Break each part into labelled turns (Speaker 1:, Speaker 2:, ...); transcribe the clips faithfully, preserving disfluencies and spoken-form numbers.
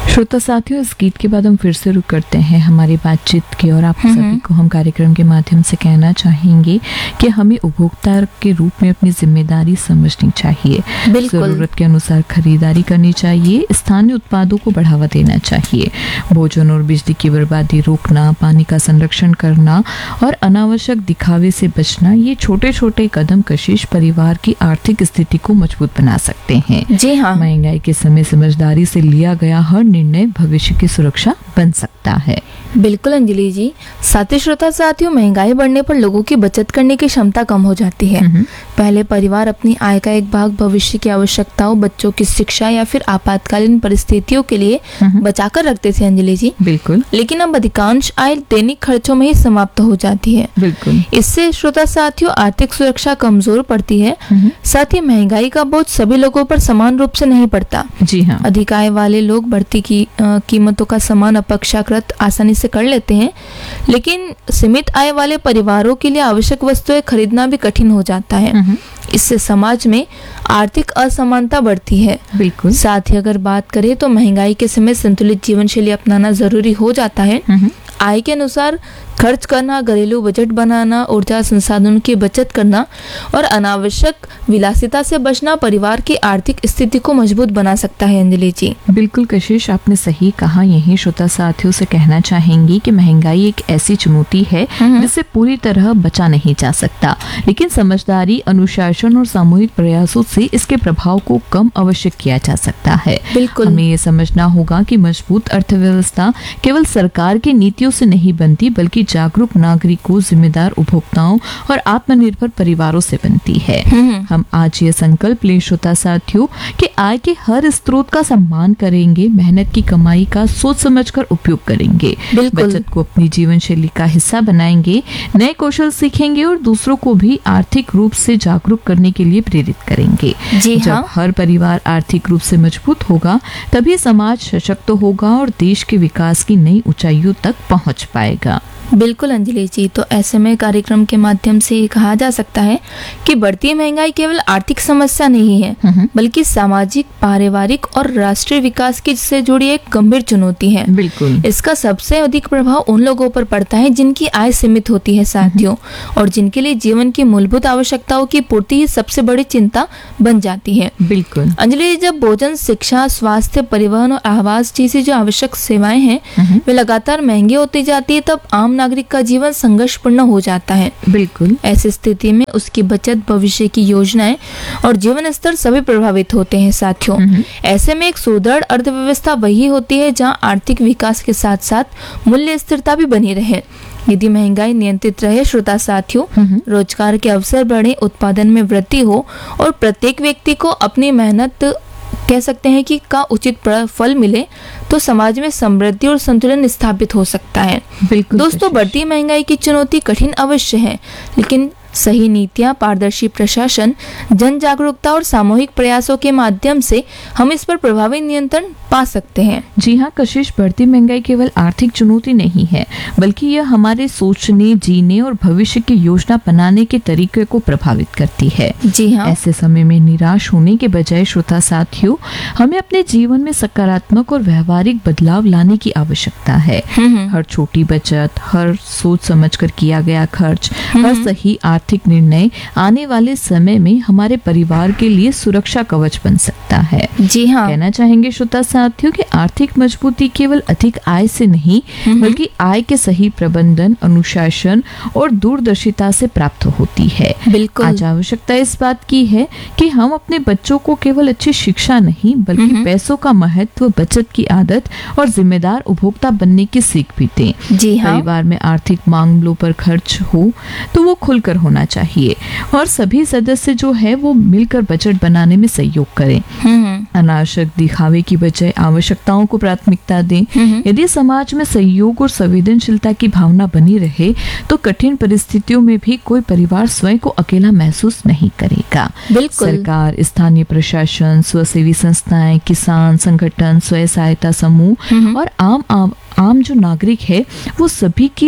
Speaker 1: श्रोता साथियों, इस गीत के बाद हम फिर से रुक करते हैं हमारी बातचीत की और आप सभी को हम कार्यक्रम के माध्यम से कहना चाहेंगे कि हमें उपभोक्ता के रूप में अपनी जिम्मेदारी समझनी चाहिए। जरूरत के अनुसार खरीदारी करनी चाहिए, स्थानीय उत्पादों को बढ़ावा देना चाहिए, भोजन और बिजली की बर्बादी रोकना, पानी का संरक्षण करना और अनावश्यक दिखावे से बचना, ये छोटे छोटे कदम कशिश परिवार की आर्थिक स्थिति को मजबूत बना सकते हैं।
Speaker 2: जी हाँ,
Speaker 1: महंगाई के समय समझदारी से लिया गया हर निर्णय भविष्य की सुरक्षा बन सकता है।
Speaker 2: बिल्कुल अंजलि जी। साथी श्रोता साथियों, महंगाई बढ़ने पर लोगों की बचत करने की क्षमता कम हो जाती है। पहले परिवार अपनी आय का एक भाग भविष्य की आवश्यकताओं, बच्चों की शिक्षा या फिर आपातकालीन परिस्थितियों के लिए बचाकर रखते थे अंजलि जी।
Speaker 1: बिल्कुल।
Speaker 2: लेकिन अब अधिकांश आय दैनिक खर्चों में ही समाप्त हो जाती है।
Speaker 1: बिल्कुल।
Speaker 2: इससे श्रोता साथियों आर्थिक सुरक्षा कमजोर पड़ती है। साथ ही महंगाई का बोझ सभी लोगों पर समान रूप से नहीं पड़ता।
Speaker 1: जी हाँ।
Speaker 2: अधिक आय वाले लोग बढ़ती की कीमतों का सामान अपेक्षाकृत आसानी से कर लेते हैं, लेकिन सीमित आय वाले परिवारों के लिए आवश्यक वस्तुएं खरीदना भी कठिन हो जाता है। इससे समाज में आर्थिक असमानता बढ़ती है।
Speaker 1: बिल्कुल।
Speaker 2: साथ ही अगर बात करें तो महंगाई के समय संतुलित जीवन शैली अपनाना जरूरी हो जाता है। आय के अनुसार खर्च करना, घरेलू बजट बनाना, ऊर्जा संसाधनों की बचत करना और अनावश्यक विलासिता से बचना परिवार की आर्थिक स्थिति को मजबूत बना सकता है। अंजलि जी।
Speaker 1: बिल्कुल कशिश, आपने सही कहा। यही श्रोता साथियों से कहना चाहेंगी कि महंगाई एक ऐसी चुनौती है जिससे पूरी तरह बचा नहीं जा सकता, लेकिन समझदारी, अनुशासन और सामूहिक प्रयासों से इसके प्रभाव को कम अवश्य किया जा सकता है।
Speaker 2: बिल्कुल।
Speaker 1: हमें ये समझना होगा कि मजबूत अर्थव्यवस्था केवल सरकार की नीतियों से नहीं बनती, बल्कि जागरूक नागरिकों, जिम्मेदार उपभोक्ताओं और आत्मनिर्भर परिवारों से बनती है। हम आज ये संकल्प लें श्रोता साथियों कि आय के हर स्रोत का सम्मान करेंगे, मेहनत की कमाई का सोच समझकर उपयोग करेंगे, बचत को अपनी जीवन शैली का हिस्सा बनाएंगे, नए कौशल सीखेंगे और दूसरों को भी आर्थिक रूप से जागरूक करने के लिए प्रेरित करेंगे।
Speaker 2: जी
Speaker 1: जब
Speaker 2: हाँ।
Speaker 1: हर परिवार आर्थिक रूप से मजबूत होगा, तभी समाज सशक्त होगा और देश के विकास की नई ऊंचाइयों तक पहुंच पाएगा।
Speaker 2: बिल्कुल अंजलि जी। तो ऐसे में कार्यक्रम के माध्यम से ये कहा जा सकता है कि बढ़ती महंगाई केवल आर्थिक समस्या नहीं है, बल्कि सामाजिक, पारिवारिक और राष्ट्रीय विकास की से जुड़ी एक गंभीर चुनौती है।
Speaker 1: बिल्कुल।
Speaker 2: इसका सबसे अधिक प्रभाव उन लोगों पर पड़ता है जिनकी आय सीमित होती है साथियों, और जिनके लिए जीवन की मूलभूत आवश्यकताओं की पूर्ति ही सबसे बड़ी चिंता बन जाती है।
Speaker 1: बिल्कुल।
Speaker 2: अंजलि, जब भोजन, शिक्षा, स्वास्थ्य, परिवहन और आवास जैसी जो आवश्यक सेवाएं हैं वे लगातार महंगी होती जाती है, तब आम नागरिक का जीवन संघर्षपूर्ण हो जाता है।
Speaker 1: बिल्कुल।
Speaker 2: ऐसी स्थिति में उसकी बचत, भविष्य की योजनाएं और जीवन स्तर सभी प्रभावित होते हैं साथियों। ऐसे में एक सुदृढ़ अर्थव्यवस्था वही होती है जहां आर्थिक विकास के साथ साथ मूल्य स्थिरता भी बनी रहे। यदि महंगाई नियंत्रित रहे श्रोता साथियों, रोजगार के अवसर बढ़े, उत्पादन में वृद्धि हो और प्रत्येक व्यक्ति को अपनी मेहनत कह सकते हैं कि का उचित फल मिले, तो समाज में समृद्धि और संतुलन स्थापित हो सकता है।
Speaker 1: बिल्कुल
Speaker 2: दोस्तों, बढ़ती महंगाई की चुनौती कठिन अवश्य है, लेकिन सही नीतियां, पारदर्शी प्रशासन, जन जागरूकता और सामूहिक प्रयासों के माध्यम से हम इस पर प्रभावी नियंत्रण पा सकते हैं।
Speaker 1: जी हाँ कशिश, बढ़ती महंगाई केवल आर्थिक चुनौती नहीं है, बल्कि यह हमारे सोचने, जीने और भविष्य की योजना बनाने के तरीके को प्रभावित करती है।
Speaker 2: जी हाँ।
Speaker 1: ऐसे समय में निराश होने के बजाय श्रोता साथियों, हमें अपने जीवन में सकारात्मक और व्यवहारिक बदलाव लाने की आवश्यकता है। हर छोटी बचत, हर सोच समझकर किया गया खर्च, हर सही आर्थिक निर्णय आने वाले समय में हमारे परिवार के लिए सुरक्षा कवच बन सकता है।
Speaker 2: जी हाँ।
Speaker 1: कहना चाहेंगे श्रोता साथियों कि आर्थिक मजबूती केवल अधिक आय से नहीं, बल्कि आय के सही प्रबंधन, अनुशासन और दूरदर्शिता से प्राप्त होती है।
Speaker 2: बिल्कुल।
Speaker 1: आज आवश्यकता इस बात की है कि हम अपने बच्चों को केवल अच्छी शिक्षा नहीं, बल्कि पैसों का महत्व, बचत की आदत और जिम्मेदार उपभोक्ता बनने की सीख भी दें।
Speaker 2: जी हाँ।
Speaker 1: परिवार में आर्थिक मामलों पर खर्च हो तो वो खुलकर होना चाहिए और सभी सदस्य जो है वो मिलकर बजट बनाने में सहयोग करें। अनावश्यक दिखावे की बजाय आवश्यकताओं को प्राथमिकता दें। यदि समाज में सहयोग और संवेदनशीलता की भावना बनी रहे तो कठिन परिस्थितियों में भी कोई परिवार स्वयं को अकेला महसूस नहीं करेगा।
Speaker 2: बिल्कुल।
Speaker 1: सरकार, स्थानीय प्रशासन, स्वसेवी संस्थाएं, किसान संगठन, स्वयं सहायता समूह और आम आम आम जो नागरिक है वो सभी की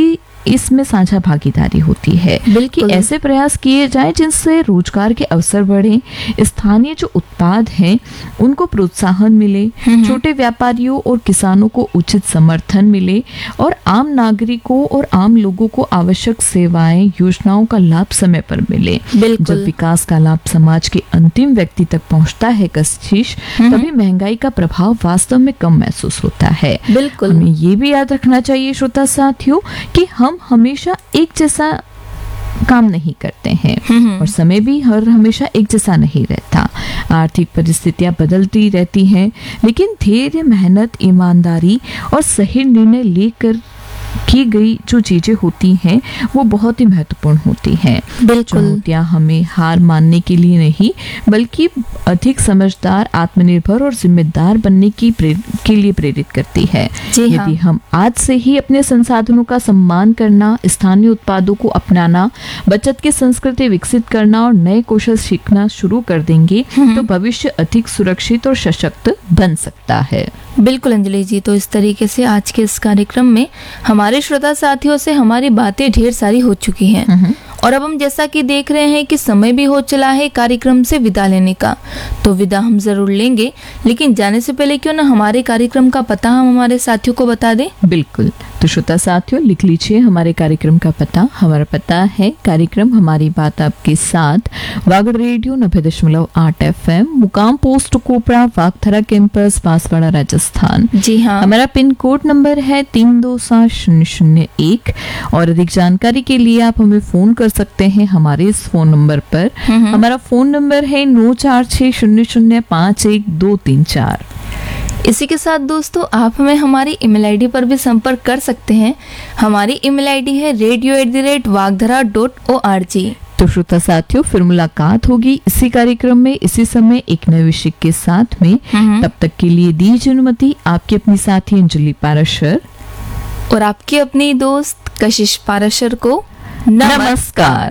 Speaker 1: इसमें साझा भागीदारी होती है कि
Speaker 2: बिल्कुल।
Speaker 1: ऐसे प्रयास किए जाएं जिनसे रोजगार के अवसर बढ़े, स्थानीय जो उत्पाद हैं उनको प्रोत्साहन मिले, छोटे व्यापारियों और किसानों को उचित समर्थन मिले और आम नागरिकों और आम लोगों को आवश्यक सेवाएं, योजनाओं का लाभ समय पर मिले।
Speaker 2: बिल्कुल।
Speaker 1: जब विकास का लाभ समाज के अंतिम व्यक्ति तक पहुंचता है कशिश, तभी महंगाई का प्रभाव वास्तव में कम महसूस होता है।
Speaker 2: बिल्कुल।
Speaker 1: हमें ये भी याद रखना चाहिए श्रोता साथियों कि हम हमेशा एक जैसा काम नहीं करते हैं और समय भी हर हमेशा एक जैसा नहीं रहता। आर्थिक परिस्थितियां बदलती रहती हैं, लेकिन धैर्य, मेहनत, ईमानदारी और सही निर्णय लेकर की गई जो चीजें होती हैं वो बहुत ही महत्वपूर्ण होती हैं।
Speaker 2: बिल्कुल।
Speaker 1: चुनौतियां हमें हार मानने के लिए नहीं बल्कि अधिक समझदार, आत्मनिर्भर और जिम्मेदार बनने की के लिए प्रेरित करती है।
Speaker 2: जी हाँ।
Speaker 1: यदि हम आज से ही अपने संसाधनों का सम्मान करना, स्थानीय उत्पादों को अपनाना, बचत की संस्कृति विकसित करना और नए कौशल सीखना शुरू कर देंगे तो भविष्य अधिक सुरक्षित और सशक्त बन सकता है।
Speaker 2: बिल्कुल अंजलि जी, तो इस तरीके से आज के इस कार्यक्रम में हमारे श्रोता साथियों से हमारी बातें ढेर सारी हो चुकी हैं और अब हम जैसा कि देख रहे हैं कि समय भी हो चला है कार्यक्रम से विदा लेने का, तो विदा हम जरूर लेंगे, लेकिन जाने से पहले क्यों ना हमारे कार्यक्रम का पता हम हमारे साथियों को बता दें।
Speaker 1: बिल्कुल, तो श्रोता साथियों लिख लीजिए हमारे कार्यक्रम का पता। हमारा पता है कार्यक्रम हमारी बात आपके साथ, वागड़ रेडियो नब्बे दशमलव आठ एफ एम, मुकाम पोस्ट कोपड़ा, वागथरा कैंपस, बांसवाड़ा, राजस्थान।
Speaker 2: जी हाँ।
Speaker 1: हमारा पिन कोड नंबर है तीन दो सात शून्य शून्य एक और अधिक जानकारी के लिए आप हमें फोन कर सकते हैं हमारे इस फोन नंबर पर। हमारा फोन नंबर है नौ चार छह शून्य शून्य पाँच एक दो तीन चार।
Speaker 2: इसी के साथ दोस्तों आप हमें हमारी ईमेल आईडी पर भी संपर्क कर सकते हैं। हमारी ईमेल आईडी है radio at the rate वागधरा dot O R G.
Speaker 1: तो श्रोता साथियों फिर मुलाकात होगी इसी कार्यक्रम में इसी समय एक नए विषय के साथ में। तब तक के लिए दीजिए अनुमति आपकी अपनी साथी अंजलि पाराशर
Speaker 2: और आपकी अपनी दोस्त कशिश पाराशर को नमस्कार।